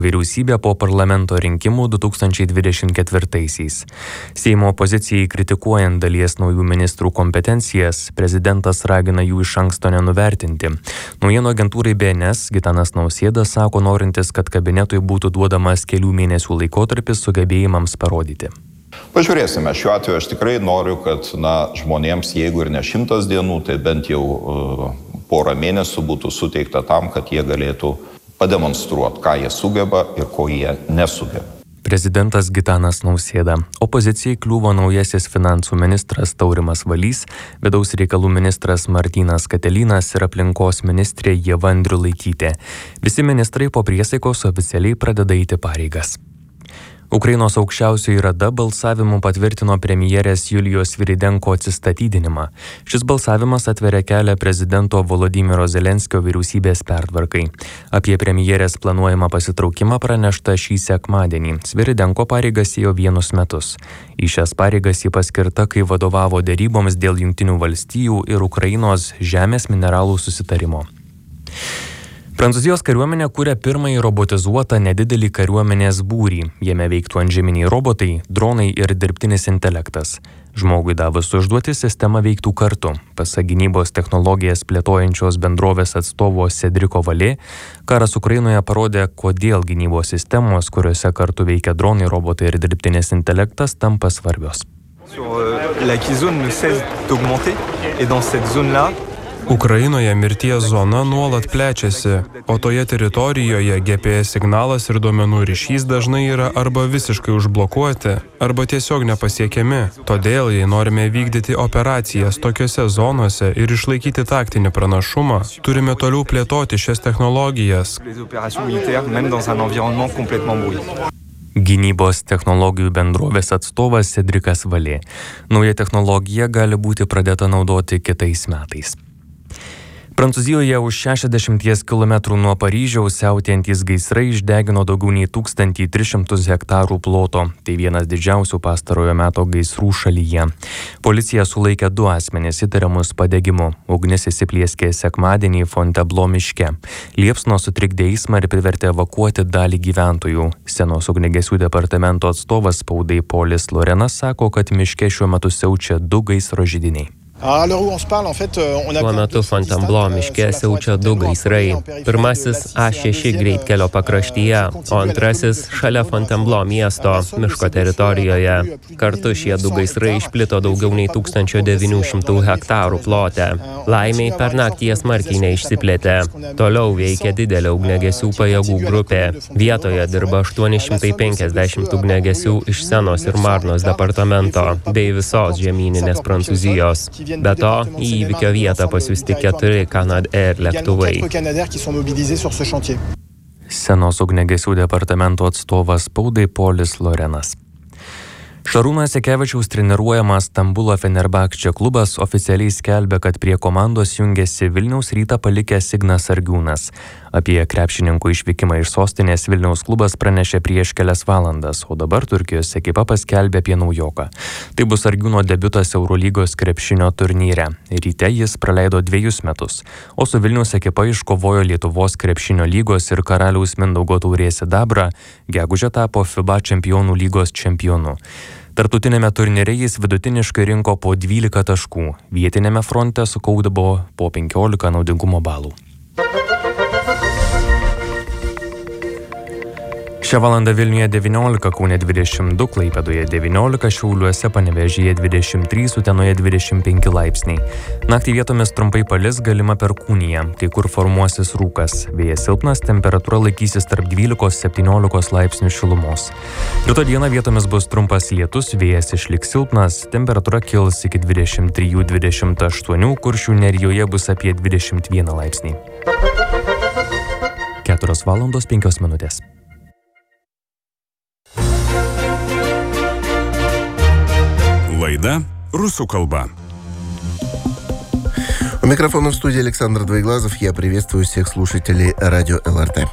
vyriausybę po parlamento rinkimų 2024-aisiais. Seimo opozicijai kritikuojant dalies naujų ministrų kompetencijas, prezidentas ragina jų iš anksto nenuvertinti. Naujienų agentūrai BNS Gitanas Nausėda sako norintis, kad kabinetui būtų duodamas kelių mėnesių laikotarpis sugebėjimams parodyti. Pažiūrėsime, šiuo atveju aš tikrai noriu, kad žmonėms, jeigu ir ne 100 dienų, tai bent jau porą mėnesių būtų suteikta tam, kad jie galėtų pademonstruoti, ką jie sugeba ir ko jie nesugeba. Prezidentas Gitanas Nausėda. Opozicijai kliūvo naujasis finansų ministras Taurimas Valys, vidaus reikalų ministras Martynas Katelynas ir aplinkos ministrė Ieva Andriulaitytė. Visi ministrai po priesaikos oficialiai pradeda eiti pareigas. Ukrainos aukščiausioji rada balsavimu patvirtino premjerės Julijos Sviridenko atsistatydinimą. Šis balsavimas atveria kelią prezidento Volodymyro Zelenskio vyriausybės pertvarkai. Apie premjerės planuojamą pasitraukimą pranešta šį sekmadienį. Sviridenko pareigas ėjo 1 metus. Į šias pareigas ji paskirta, kai vadovavo deryboms dėl Jungtinių valstijų ir Ukrainos žemės mineralų susitarimo. Prancūzijos kariuomenė kuria pirmąjį robotizuotą nedidelį kariuomenės būrį. Jame veiktų antžeminiai robotai, dronai ir dirbtinis intelektas. Žmogui davus užduotį, sistema veiktų kartu. Pasak gynybos technologijas plėtojančios bendrovės atstovo Cedrico Valė, karas Ukrainoje parodė, kodėl gynybos sistemos, kuriuose kartu veikia dronai, robotai ir dirbtinis intelektas, tampa svarbios. Ukrainoje mirties zona nuolat plečiasi, o toje teritorijoje GPS signalas ir duomenų ryšys dažnai yra arba visiškai užblokuoti, arba tiesiog nepasiekiami. Todėl, jei norime vykdyti operacijas tokiose zonose ir išlaikyti taktinį pranašumą, turime toliau plėtoti šias technologijas. Gynybos technologijų bendrovės atstovas Cedricas Valė. Nauja technologija gali būti pradėta naudoti kitais metais. Prancūzijoje už 60 km nuo Paryžiaus siautėjantys gaisrai išdegino daugiau nei 1300 hektarų ploto. Tai vienas didžiausių pastarojo meto gaisrų šalyje. Policija sulaikė 2 asmenis įtariamus padegimu. Ugnis įsiplieskė sekmadienį Fontainebleau miške. Liepsnos sutrikdė eismą ir privertė evakuoti dalį gyventojų. Senos ugniagesių departamento atstovas spaudai Polis Lorenas sako, kad miške šiuo metu siaučia 2 gaisro židiniai. Tuo metu Fontainebleau miške siaučia 2 gaisrai. Pirmasis A6 greitkelio pakraštyje, o antrasis šalia Fontainebleau miesto, miško teritorijoje. Kartu šie 2 gaisrai išplito daugiau nei 1900 hektarų plote. Laimiai per naktį jie smarkiai neišsiplėtė. Toliau veikia didelė ugniagesių pajėgų grupė. Vietoje dirba 850 ugniagesių iš Senos ir Marnos departamento bei visos žemyninės Prancūzijos. Be to, į įvykio vietą pasiųsti 4 Canadair lėktuvai. Senos ugniagesių departamento atstovas spaudai Polis Lorenas. Šarūno Jasikevičiaus treniruojamas Stambulo Fenerbahče klubas oficialiai skelbia, kad prie komandos jungiasi Vilniaus Rytą palikęs Ignas Sargiūnas. Apie krepšininkų išvykimą iš sostinės Vilniaus klubas pranešė prieš kelias valandas, o dabar Turkijos ekipa paskelbė apie naujoką. Tai bus Sargiūno debiutas Eurolygos krepšinio turnyre. Ryte jis praleido 2 metus, o su Vilniaus ekipa iškovojo Lietuvos krepšinio lygos ir Karaliaus Mindaugo taurės sidabrą, gegužę tapo FIBA čempionų lygos čempionu. Tarptautinėme turnyre jis vidutiniškai rinko po 12 taškų, vietinėme fronte sukaupdavo po 15 naudingumo balų. Šią valandą Vilniuje 19, Kaune 22, Klaipėdoje 19, Šiauliuose, Panevėžyje 23, Utenoje 25 laipsniai. Naktį vietomis trumpai palis, galima perkūnija, kai kur formuosis rūkas. Vėjas silpnas, temperatūra laikysis tarp 12-17 laipsnių šilumos. Rytoj dieną vietomis bus trumpas lietus, vėjas išliks silpnas, temperatūra kils iki 23-28, Kuršių Nerijoje bus apie 21 laipsnį. 4 valandos 5 minutės. Лайда «Русу колба». У микрофона в студии Александр Двоеглазов. Я приветствую всех слушателей радио ЛРТ.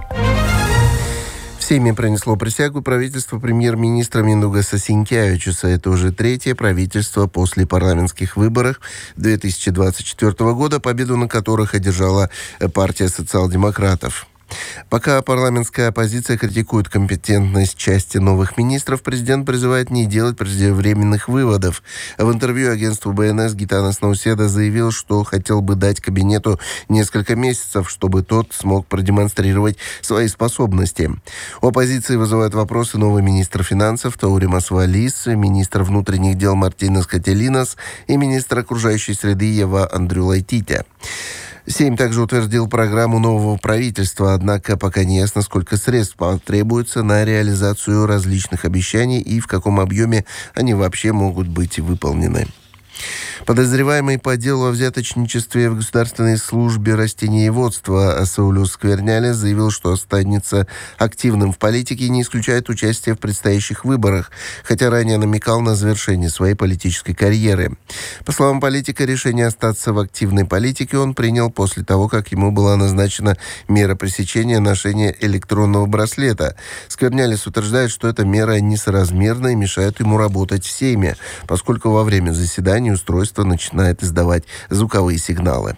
В Сейме принесло присягу правительство премьер-министра Миндаугаса Синкевичуса. Это уже 3-е правительство после парламентских выборов 2024 года, победу на которых одержала партия социал-демократов. Пока парламентская оппозиция критикует компетентность части новых министров, президент призывает не делать преждевременных выводов. В интервью агентству БНС Гитанас Науседа заявил, что хотел бы дать кабинету несколько месяцев, чтобы тот смог продемонстрировать свои способности. У оппозиции вызывают вопросы новый министр финансов Тауримас Валис, министр внутренних дел Мартинас Кателинас и министр окружающей среды Ева Андрюлайтите. Сейм также утвердил программу нового правительства, однако пока не ясно, сколько средств потребуется на реализацию различных обещаний и в каком объеме они вообще могут быть выполнены. Подозреваемый по делу о взяточничестве в Государственной службе растениеводства Саулюс Сквернялис заявил, что останется активным в политике и не исключает участие в предстоящих выборах, хотя ранее намекал на завершение своей политической карьеры. По словам политика, решение остаться в активной политике он принял после того, как ему была назначена мера пресечения ношения электронного браслета. Сквернялис утверждает, что эта мера несоразмерна и мешает ему работать в Сейме, поскольку во время заседаний устройство начинает издавать звуковые сигналы.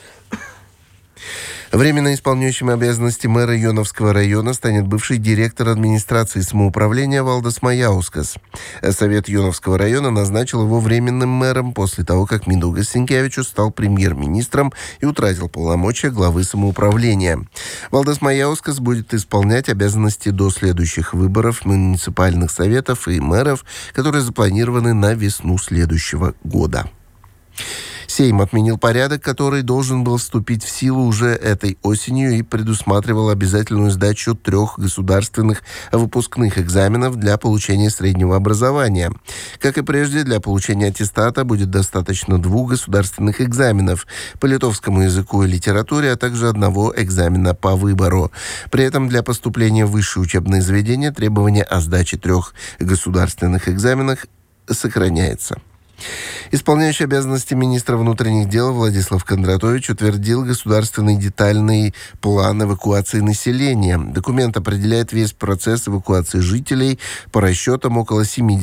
Временно исполняющим обязанности мэра Йоновского района станет бывший директор администрации самоуправления Валдас Маяускас. Совет Йоновского района назначил его временным мэром после того, как Миндугас Синкевичус стал премьер-министром и утратил полномочия главы самоуправления. Валдас Маяускас будет исполнять обязанности до следующих выборов муниципальных советов и мэров, которые запланированы на весну следующего года. Сейм отменил порядок, который должен был вступить в силу уже этой осенью и предусматривал обязательную сдачу 3 государственных выпускных экзаменов для получения среднего образования. Как и прежде, для получения аттестата будет достаточно 2 государственных экзаменов по литовскому языку и литературе, а также 1 экзамена по выбору. При этом для поступления в высшее учебное заведение требование о сдаче 3 государственных экзаменов сохраняется. Исполняющий обязанности министра внутренних дел Владислав Кондратович утвердил государственный детальный план эвакуации населения. Документ определяет весь процесс эвакуации жителей. По расчетам, около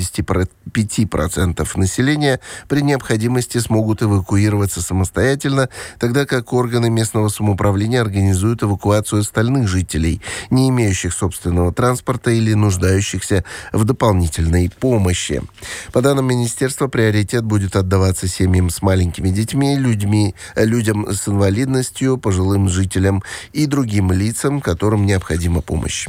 75% населения при необходимости смогут эвакуироваться самостоятельно, тогда как органы местного самоуправления организуют эвакуацию остальных жителей, не имеющих собственного транспорта или нуждающихся в дополнительной помощи. По данным министерства, приоритет будет отдаваться семьям с маленькими детьми, людям с инвалидностью, пожилым жителям и другим лицам, которым необходима помощь.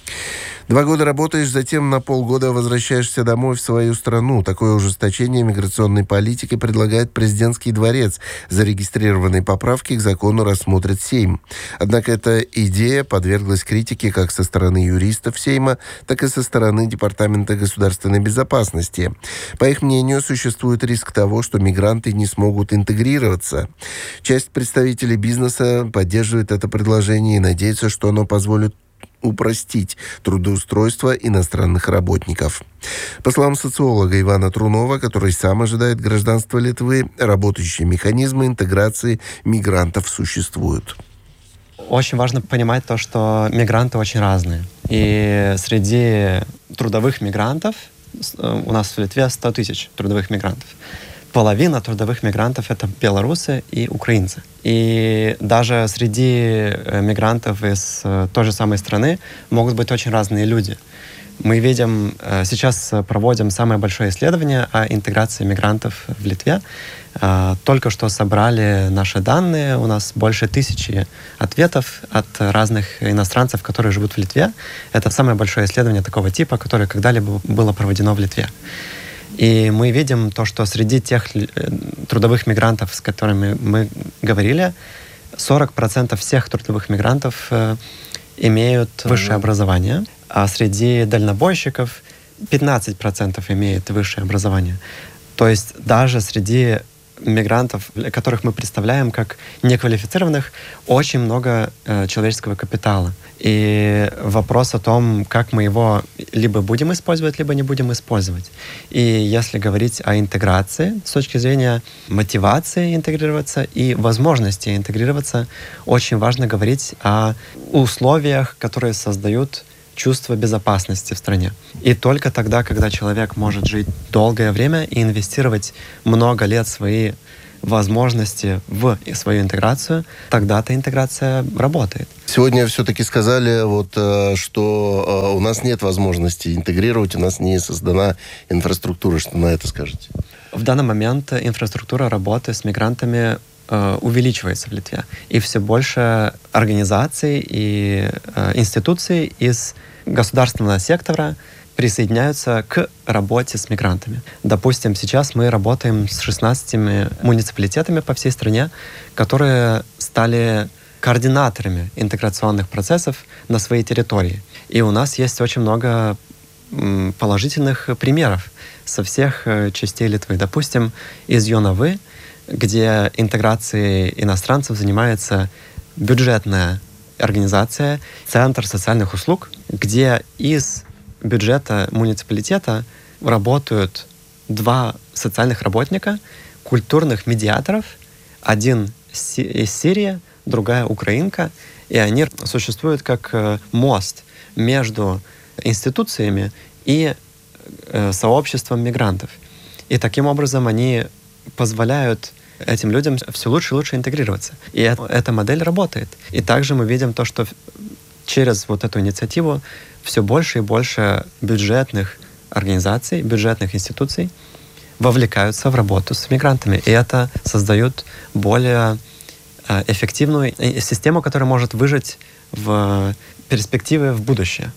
2 года работаешь, затем на полгода возвращаешься домой в свою страну. Такое ужесточение миграционной политики предлагает президентский дворец. Зарегистрированные поправки к закону рассмотрит Сейм. Однако эта идея подверглась критике как со стороны юристов Сейма, так и со стороны Департамента государственной безопасности. По их мнению, существует риск того, что мигранты не смогут интегрироваться. Часть представителей бизнеса поддерживает это предложение и надеется, что оно позволит упростить трудоустройство иностранных работников. По словам социолога Ивана Трунова, который сам ожидает гражданства Литвы, работающие механизмы интеграции мигрантов существуют. Очень важно понимать то, что мигранты очень разные. И среди трудовых мигрантов, у нас в Литве 100 тысяч трудовых мигрантов, половина трудовых мигрантов — это белорусы и украинцы. И даже среди мигрантов из той же самой страны могут быть очень разные люди. Мы видим, сейчас проводим самое большое исследование о интеграции мигрантов в Литве. Только что собрали наши данные. У нас больше 1000 ответов от разных иностранцев, которые живут в Литве. Это самое большое исследование такого типа, которое когда-либо было проведено в Литве. И мы видим то, что среди тех трудовых мигрантов, с которыми мы говорили, 40% всех трудовых мигрантов имеют высшее образование, а среди дальнобойщиков 15% имеют высшее образование. То есть даже среди мигрантов, которых мы представляем как неквалифицированных, очень много человеческого капитала. И вопрос о том, как мы его либо будем использовать, либо не будем использовать. И если говорить о интеграции с точки зрения мотивации интегрироваться и возможности интегрироваться, очень важно говорить о условиях, которые создают чувство безопасности в стране. И только тогда, когда человек может жить долгое время и инвестировать много лет своей возможности в свою интеграцию, тогда эта интеграция работает. Сегодня все-таки сказали, что у нас нет возможности интегрировать, у нас не создана инфраструктура. Что на это скажете? В данный момент инфраструктура работы с мигрантами увеличивается в Литве. И все больше организаций и институций из государственного сектора присоединяются к работе с мигрантами. Допустим, сейчас мы работаем с 16 муниципалитетами по всей стране, которые стали координаторами интеграционных процессов на своей территории. И у нас есть очень много положительных примеров со всех частей Литвы. Допустим, из Jonavы, где интеграцией иностранцев занимается бюджетная организация «Центр социальных услуг», где из бюджета муниципалитета работают 2 социальных работника, культурных медиаторов, один из Сирии, другая украинка, и они существуют как мост между институциями и сообществом мигрантов. И таким образом они позволяют этим людям все лучше и лучше интегрироваться. И эта модель работает. И также мы видим то, что через эту инициативу все больше и больше бюджетных организаций, бюджетных институций вовлекаются в работу с мигрантами. И это создает более эффективную систему, которая может выжить в перспективе в будущее.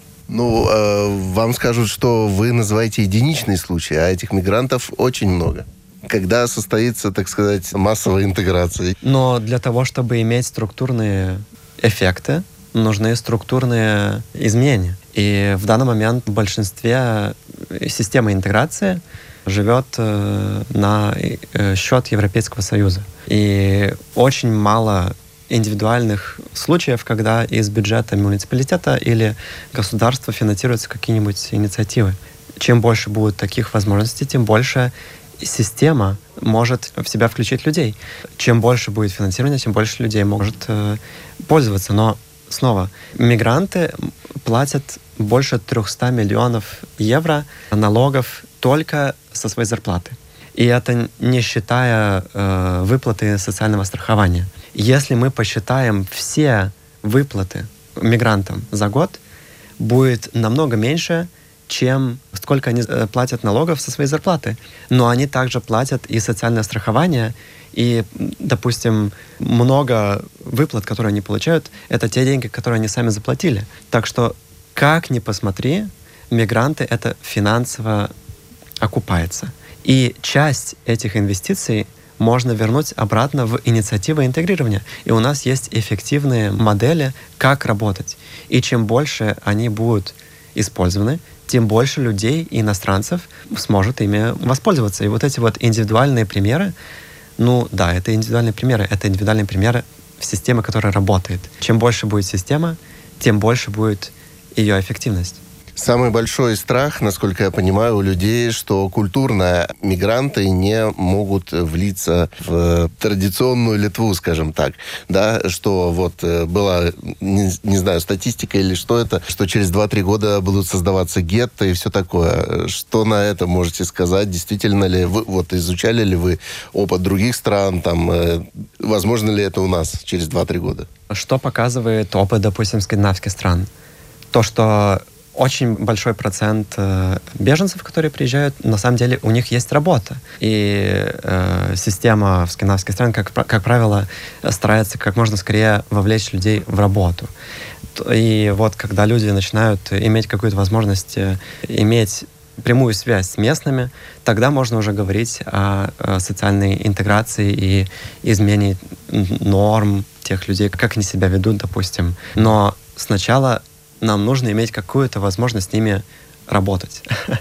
Вам скажут, что вы называете единичные случаи, а этих мигрантов очень много. Когда состоится, так сказать, массовая интеграция? Но для того, чтобы иметь структурные эффекты, нужны структурные изменения. И в данный момент в большинстве системы интеграции живет на счет Европейского Союза. И очень мало индивидуальных случаев, когда из бюджета муниципалитета или государства финансируются какие-нибудь инициативы. Чем больше будет таких возможностей, тем больше система может в себя включить людей. Чем больше будет финансирования, тем больше людей может пользоваться. Но снова, мигранты платят больше 300 миллионов евро налогов только со своей зарплаты. И это не считая выплаты социального страхования. Если мы посчитаем все выплаты мигрантам за год, будет намного меньше, чем сколько они платят налогов со своей зарплаты. Но они также платят и социальное страхование, и, допустим, много выплат, которые они получают, это те деньги, которые они сами заплатили. Так что, как ни посмотри, мигранты это финансово окупается. И часть этих инвестиций можно вернуть обратно в инициативы интегрирования. И у нас есть эффективные модели, как работать. И чем больше они будут использованы, тем больше людей и иностранцев сможет ими воспользоваться. И эти индивидуальные примеры, это индивидуальные примеры системы, которая работает. Чем больше будет система, тем больше будет ее эффективность. Самый большой страх, насколько я понимаю, у людей, что культурно мигранты не могут влиться в традиционную Литву, скажем так. Да, что была, не знаю, статистика или что это, что через 2-3 года будут создаваться гетто и все такое. Что на это можете сказать? Действительно ли вы, изучали ли вы опыт других стран? Возможно ли это у нас через 2-3 года? Что показывает опыт, допустим, скандинавских стран? То, что очень большой процент беженцев, которые приезжают, на самом деле у них есть работа. И система в скандинавских странах, как правило, старается как можно скорее вовлечь людей в работу. И когда люди начинают иметь какую-то возможность иметь прямую связь с местными, тогда можно уже говорить о социальной интеграции и измене норм тех людей, как они себя ведут, допустим. Но сначала нам нужно иметь какую-то возможность с ними работать.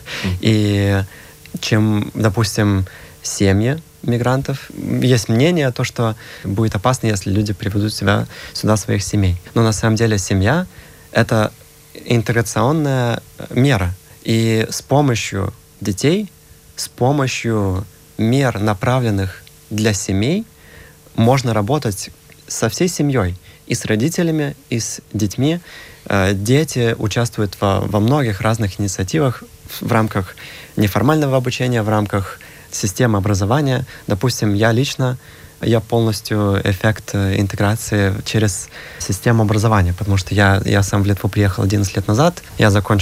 И чем, допустим, семьи мигрантов, есть мнение, что будет опасно, если люди приведут сюда своих семей. Но на самом деле семья — это интеграционная мера. И с помощью детей, с помощью мер, направленных для семей, можно работать со всей семьей, и с родителями, и с детьми. Дети участвуют во многих разных инициативах в рамках неформального обучения, в рамках системы образования. Допустим, я полностью эффект интеграции через систему образования, потому что я сам в Литву приехал 11 лет назад, я закончил